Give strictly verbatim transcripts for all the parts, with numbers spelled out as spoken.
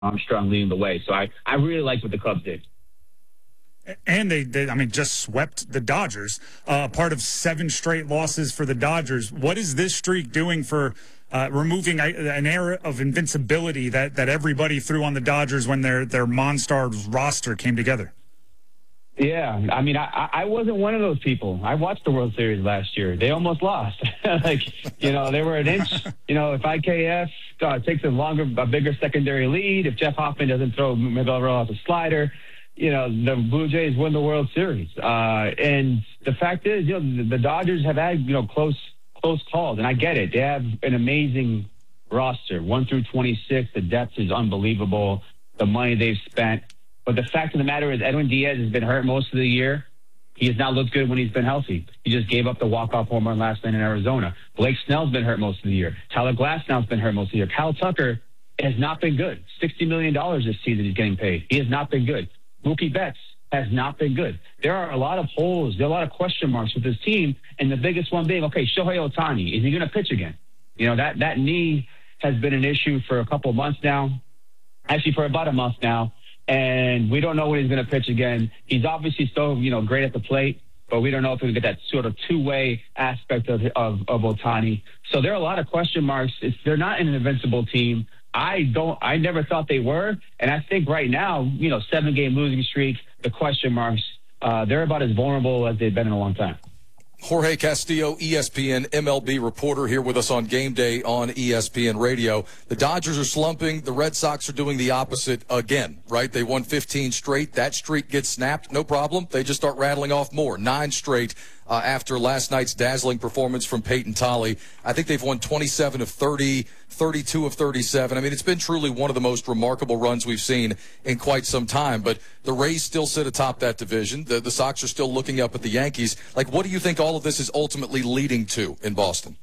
Armstrong leading the way. So I, I really like what the Cubs did. And they, they, I mean, just swept the Dodgers, uh, part of seven straight losses for the Dodgers. What is this streak doing for uh, removing a, an era of invincibility that, that everybody threw on the Dodgers when their, their Monstars roster came together? Yeah, I mean, I, I wasn't one of those people. I watched the World Series last year. They almost lost. like, you know, they were an inch. You know, if I K F uh, takes a longer, a bigger secondary lead, if Jeff Hoffman doesn't throw Miguel Rojas a slider, you know, the Blue Jays win the World Series. Uh, and the fact is, you know, the, the Dodgers have had, you know, close close calls. And I get it. They have an amazing roster, one through twenty-six. The depth is unbelievable. The money they've spent. But the fact of the matter is Edwin Diaz has been hurt most of the year. He has not looked good when he's been healthy. He just gave up the walk-off home run last night in Arizona. Blake Snell's been hurt most of the year. Tyler Glasnow's been hurt most of the year. Kyle Tucker has not been good. sixty million dollars this season he's getting paid. He has not been good. Mookie Betts has not been good. There are a lot of holes. There are a lot of question marks with this team, and the biggest one being, okay, Shohei Ohtani, is he going to pitch again? You know, that, that knee has been an issue for a couple of months now, actually for about a month now, and we don't know when he's going to pitch again. He's obviously still, you know, great at the plate, but we don't know if we get that sort of two-way aspect of, of, of Ohtani. So there are a lot of question marks. It's, they're not an invincible team. I don't. I never thought they were, and I think right now, you know, seven-game losing streak, the question marks, uh, they're about as vulnerable as they've been in a long time. Jorge Castillo, E S P N M L B reporter, here with us on Game Day on E S P N Radio. The Dodgers are slumping. The Red Sox are doing the opposite again, right? They won fifteen straight. That streak gets snapped, no problem. They just start rattling off more. Nine straight uh, after last night's dazzling performance from Peyton Tolley. I think they've won twenty-seven of thirty, thirty-two of thirty-seven. I mean, it's been truly one of the most remarkable runs we've seen in quite some time. But the Rays still sit atop that division. The, the Sox are still looking up at the Yankees. Like, what do you think all of this is ultimately leading to in Boston?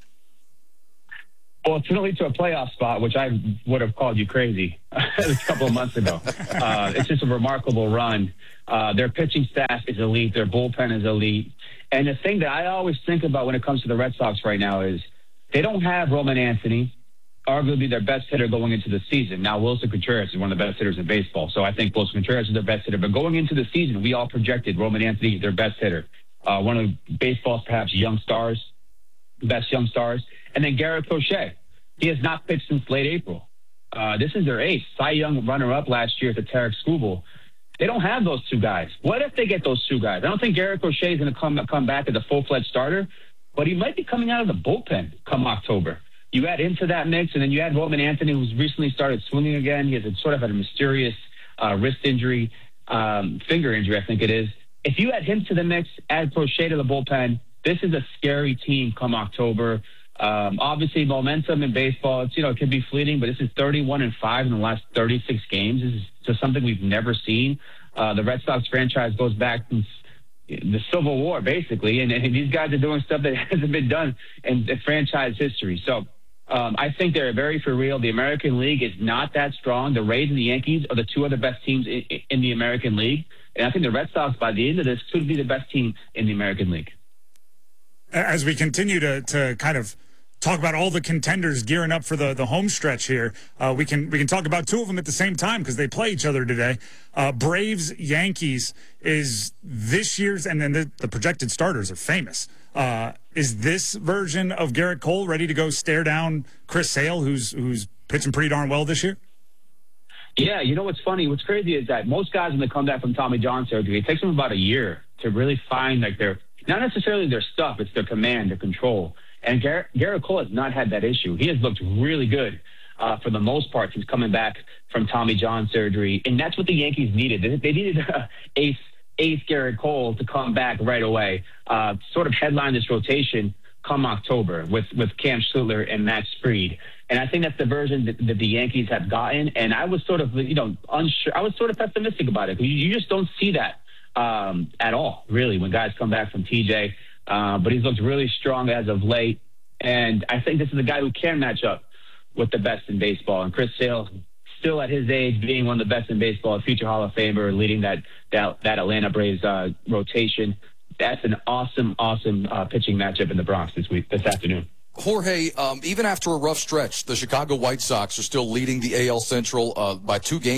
Well, it's going to lead to a playoff spot, which I would have called you crazy a couple of months ago. Uh, it's just a remarkable run. Uh, their pitching staff is elite. Their bullpen is elite. And the thing that I always think about when it comes to the Red Sox right now is they don't have Roman Anthony, arguably their best hitter going into the season. Now, Wilson Contreras is one of the best hitters in baseball, so I think Wilson Contreras is their best hitter. But going into the season, we all projected Roman Anthony their best hitter, uh, one of baseball's perhaps young stars, best young stars. And then Garrett Crochet. He has not pitched since late April. Uh, this is their ace. Cy Young runner-up last year to Tarek Skubal. They don't have those two guys. What if they get those two guys? I don't think Garrett Crochet is going to come come back as a full-fledged starter, but he might be coming out of the bullpen come October. You add into that mix, and then you add Roman Anthony, who's recently started swinging again. He has a, sort of had a mysterious uh, wrist injury, um, finger injury, I think it is. If you add him to the mix, add Crochet to the bullpen, this is a scary team come October. Um, obviously, momentum in baseball, it's, you know, it can be fleeting, but this is thirty-one and five in the last thirty-six games. This is just something we've never seen. Uh, the Red Sox franchise goes back since the Civil War, basically, and, and these guys are doing stuff that hasn't been done in, in franchise history. So um, I think they're very for real. The American League is not that strong. The Rays and the Yankees are the two other best teams in, in the American League, and I think the Red Sox, by the end of this, could be the best team in the American League. As we continue to to kind of talk about all the contenders gearing up for the, the home stretch here, uh, we can we can talk about two of them at the same time because they play each other today. Uh, Braves Yankees is this year's, and then the, the projected starters are famous. Uh, is this version of Garrett Cole ready to go stare down Chris Sale, who's who's pitching pretty darn well this year? Yeah, you know what's funny? What's crazy is that most guys, when they come back from Tommy John surgery, it takes them about a year to really find like their not necessarily their stuff, it's their command, their control. And Garrett, Garrett Cole has not had that issue. He has looked really good uh, for the most part since coming back from Tommy John surgery. And that's what the Yankees needed. They, they needed uh, ace, ace Garrett Cole to come back right away, uh, sort of headline this rotation come October with, with Cam Schlittler and Max Fried. And I think that's the version that, that the Yankees have gotten. And I was sort of, you know, unsure. I was sort of pessimistic about it. You, you just don't see that um, at all, really, when guys come back from T J. Uh, but he's looked really strong as of late. And I think this is a guy who can match up with the best in baseball. And Chris Sale, still at his age, being one of the best in baseball, a future Hall of Famer, leading that that, that Atlanta Braves uh, rotation. That's an awesome, awesome uh, pitching matchup in the Bronx this week, this afternoon. Jorge, um, even after a rough stretch, the Chicago White Sox are still leading the A L Central uh, by two games.